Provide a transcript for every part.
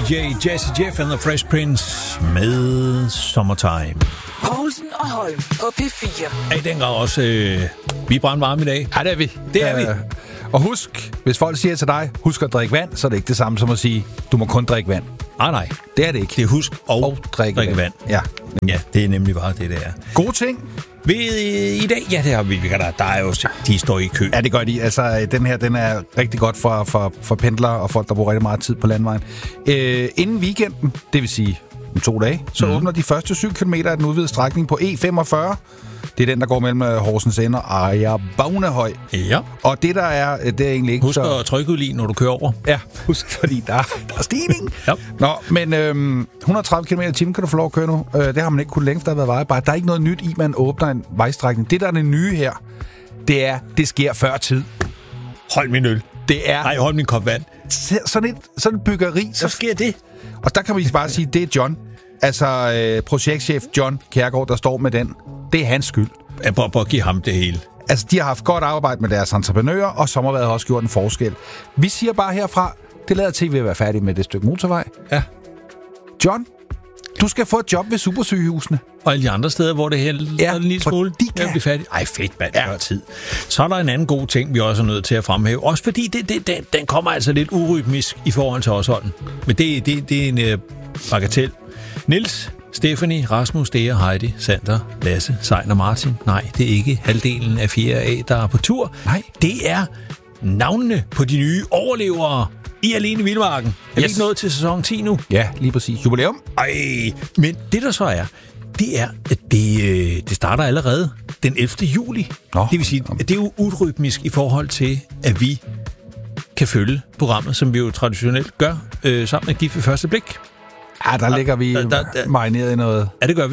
DJ Jazzy Jeff and the Fresh Prince med Summertime. Poulsen og Holm på P4. Er I den grad også, vi er brandvarme i dag? Ja, det er vi. Det er vi. Og husk, hvis folk siger til dig, husk at drikke vand, så er det ikke det samme som at sige, du må kun drikke vand. Nej. Det er det ikke. Det er husk og drikke vand. Ja. Ja, det er nemlig bare det, der er. Gode ting. I dag, ja, det har vi. Der er jo, de står i kø. Ja, det gør de. Altså, den her, den er rigtig godt for pendlere og folk, der bruger rigtig meget tid på landvejen. Inden weekenden, det vil sige om 2 dage, så åbner de første 7 km af den udvidede strækning på E45. Det er den, der går mellem Horsens Ende og Ejer-Bagnehøj. Ja. Og det, der er, det er egentlig ikke husk så... Husk at trykke ud lige, når du kører over. Ja, husk, fordi der er stigning. Ja. Nå, men 130 km/t kan du få lov at køre nu. Det har man ikke kunnet længe, for der har været vejarbejde. Der er ikke noget nyt i, man åbner en vejstrækning. Det, der er det nye her, det sker før tid. Hold min øl. Det er... Nej, hold min kop vand. Sådan et byggeri. Så sker det. Og der kan vi bare sige, det er John. Altså projektchef John Kjærgaard, der står med den. Det er hans skyld. Jeg bare at give ham det hele. Altså, de har haft godt arbejde med deres entreprenører, og Sommervejr har også gjort en forskel. Vi siger bare herfra, det lader til, at vi vil være færdige med det stykke motorvej. Ja. John, du skal få et job ved supersygehusene. Og alle de andre steder, hvor det hælder en lille smule. De kan blive færdig. Ej, fedt, mand. Ja. Tid. Så er der en anden god ting, vi også er nødt til at fremhæve. Også fordi den kommer altså lidt urytmisk i forhold til os holden. Men det er en bagatel. Niels, Stephanie, Rasmus, Dea, Heidi, Sander, Lasse, Sejn og Martin. Nej, det er ikke halvdelen af 4A, der er på tur. Nej. Det er navnene på de nye overlevere i Alene i Vildmarken. Er vi ikke nået til sæson 10 nu? Ja, lige præcis. Jubilæum. Ej, men det der så er, det er, at det starter allerede den 11. juli. Nå. Det vil sige, at det er jo urytmisk i forhold til, at vi kan følge programmet, som vi jo traditionelt gør, sammen med Gift ved første blik. Ja, der ligger vi marineret i noget. Ja, det gør vi.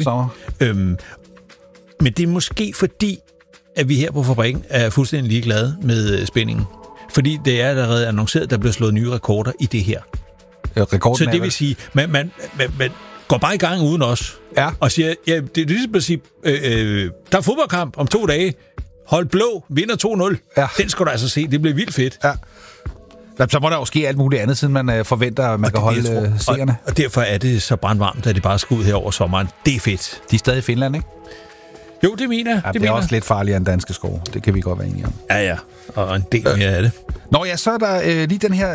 Men det er måske fordi, at vi her på fabrikken er fuldstændig ligeglade med spændingen. Fordi det er allerede annonceret, at der bliver slået nye rekorder i det her. Så det vil sige, man går bare i gang uden os. Ja. Og siger, ja, det er ligesom at sige, der er fodboldkamp om 2 dage. Hold blå, vinder 2-0. Ja. Den skal du altså se, det bliver vildt fedt. Ja. Så må der jo ske alt muligt andet, siden man forventer, at man kan holde seerne. Og derfor er det så brandvarmt, at det bare skal ud her over sommeren. Det er fedt. De er stadig i Finland, ikke? Jo, det mener jeg. Ja, det er også lidt farligere end danske skove. Det kan vi godt være enige om. Ja. Og en del mere af det. Nå ja, så er der lige den her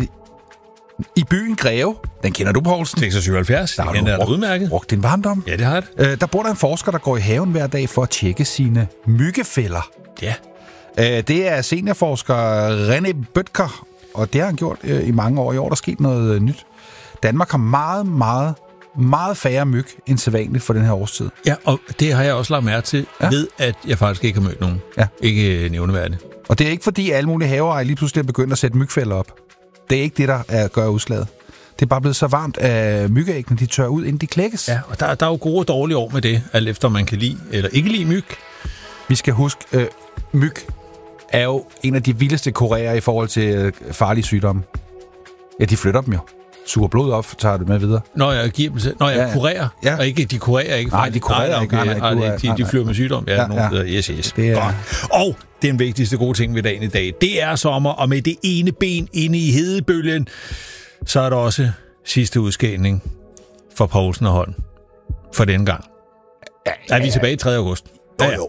i byen Greve. Den kender du, Poulsen? 76. Der den er udmærket. Brugt din barndom. Ja, det har det. Der bor der en forsker, der går i haven hver dag for at tjekke sine myggefælder. Ja. Det er seniorforsker René Bødker, og det har han gjort i mange år. I år der er sket noget nyt. Danmark har meget færre myg end sædvanligt for den her årstid. Ja, og det har jeg også lagt mærke til, ved at jeg faktisk ikke har mødt nogen. Ja. Ikke nævneværdigt. Og det er ikke fordi alle mulige haveejere lige pludselig er begyndt at sætte mygfælder op. Det er ikke det, der gør udslaget. Det er bare blevet så varmt, at myggeæggene de tør ud, inden de klækkes. Ja, og der er jo gode og dårlige år med det, alt efter man kan lide eller ikke lide myg. Vi skal huske, myg er jo en af de vildeste kurerer i forhold til farlige sygdomme. Ja, de flytter dem jo. Suger blod op, tager det med videre. Kurerer. Ja. Og ikke, de kurerer ikke. Nej, de kurerer ikke. De flyver med sygdom. Ja, nogen hedder yes. Det er... Og den vigtigste gode ting ved dagen i dag, det er sommer, og med det ene ben inde i hedebølgen, så er der også sidste udskældning for Poulsen og Holm. For denne gang. Er vi tilbage 3. august? Jo.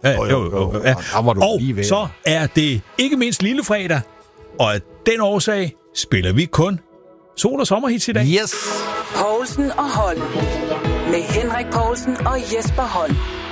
Og så er det ikke mindst lille fredag, og af den årsag spiller vi kun sol- og sommerhits i dag. Yes! Poulsen og Holm. Med Henrik Poulsen og Jesper Holm.